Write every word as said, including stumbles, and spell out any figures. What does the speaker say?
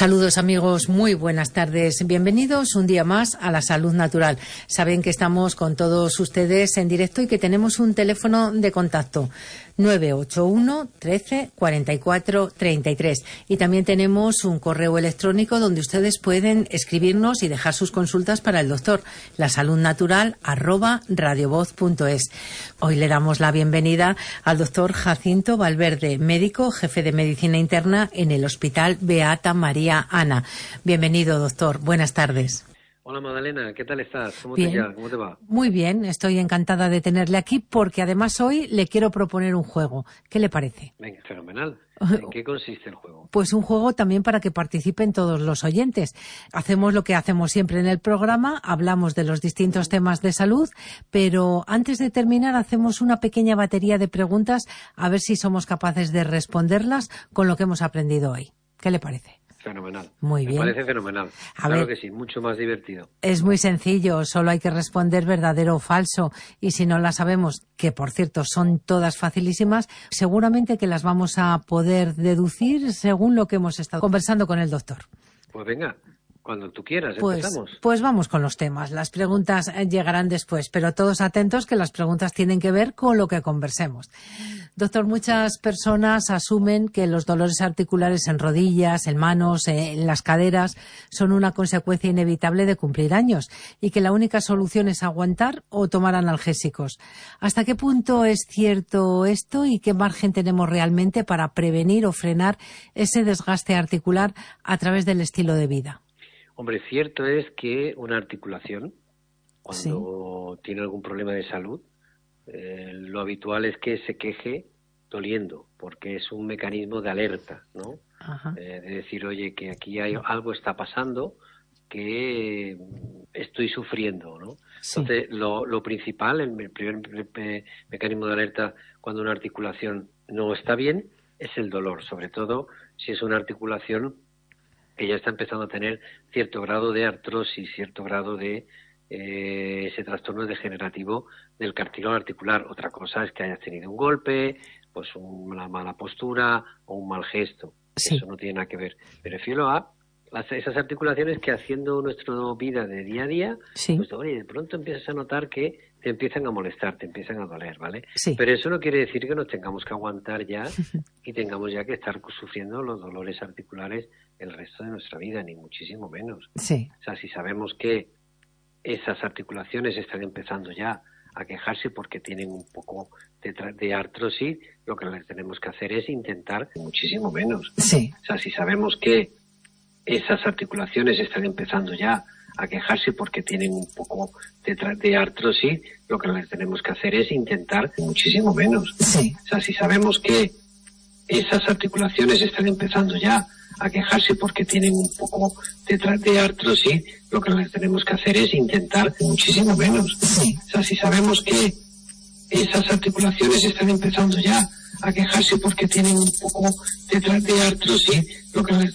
Saludos amigos, muy buenas tardes. Bienvenidos un día más a La Salud Natural. Saben que estamos con todos ustedes en directo y que tenemos un teléfono de contacto nueve ocho uno, trece, cuarenta y cuatro, treinta y tres. Y también tenemos un correo electrónico donde ustedes pueden escribirnos y dejar sus consultas para el doctor, lasaludnatural arroba radiovoz punto es. Hoy le damos la bienvenida al doctor Jacinto Valverde, médico, jefe de medicina interna en el Hospital Beata María Ana. Bienvenido, doctor. Buenas tardes. Hola Magdalena, ¿qué tal estás? ¿Cómo Bien. te llamas? ¿Cómo te va? Muy bien, estoy encantada de tenerle aquí porque además hoy le quiero proponer un juego. ¿Qué le parece? Venga, fenomenal. ¿En qué consiste el juego? Pues un juego también para que participen todos los oyentes. Hacemos lo que hacemos siempre en el programa, hablamos de los distintos temas de salud, pero antes de terminar hacemos una pequeña batería de preguntas a ver si somos capaces de responderlas con lo que hemos aprendido hoy. ¿Qué le parece? Fenomenal. Muy bien. Me parece fenomenal. A claro ver, que sí, mucho más divertido. es muy sencillo, solo hay que responder verdadero o falso. Y si no las sabemos, que por cierto son todas facilísimas, seguramente que las vamos a poder deducir según lo que hemos estado conversando con el doctor. Pues venga, cuando tú quieras, Pues, empezamos. pues vamos con los temas. Las preguntas eh, llegarán después, pero todos atentos que las preguntas tienen que ver con lo que conversemos. Doctor, muchas personas asumen que los dolores articulares en rodillas, en manos, eh, en las caderas, son una consecuencia inevitable de cumplir años y que la única solución es aguantar o tomar analgésicos. ¿Hasta qué punto es cierto esto y qué margen tenemos realmente para prevenir o frenar ese desgaste articular a través del estilo de vida? Hombre, cierto es que una articulación, cuando Sí. tiene algún problema de salud, eh, lo habitual es que se queje doliendo, porque es un mecanismo de alerta, ¿no? Ajá. Eh, de decir, oye, que aquí hay algo está pasando, que estoy sufriendo, ¿no? Sí. Entonces, lo, lo principal, el primer me- mecanismo de alerta cuando una articulación no está bien, es el dolor, sobre todo si es una articulación que ya está empezando a tener cierto grado de artrosis, cierto grado de eh, ese trastorno degenerativo del cartílago articular. Otra cosa es que hayas tenido un golpe, pues una mala postura o un mal gesto. Sí. Eso no tiene nada que ver. Me refiero a las, esas articulaciones que haciendo nuestra vida de día a día, Sí. pues oye, de pronto empiezas a notar que te empiezan a molestar, te empiezan a doler, ¿vale? Sí. Pero eso no quiere decir que nos tengamos que aguantar ya y tengamos ya que estar sufriendo los dolores articulares el resto de nuestra vida, ni muchísimo menos. Sí. O sea, si sabemos que esas articulaciones están empezando ya a quejarse porque tienen un poco de, tra- de artrosis, lo que les tenemos que hacer es intentar muchísimo menos. Sí. O sea, si sabemos que esas articulaciones están empezando ya a quejarse porque tienen un poco de, tra- de artrosis, lo que les tenemos que hacer es intentar muchísimo menos. Sí. O sea, si sabemos que esas articulaciones están empezando ya a quejarse porque tienen un poco de, tra- de artrosis, lo que les tenemos que hacer es intentar muchísimo menos. Sí. O sea, si sabemos que esas articulaciones están empezando ya a quejarse porque tienen un poco de, tra- de artrosis, lo que les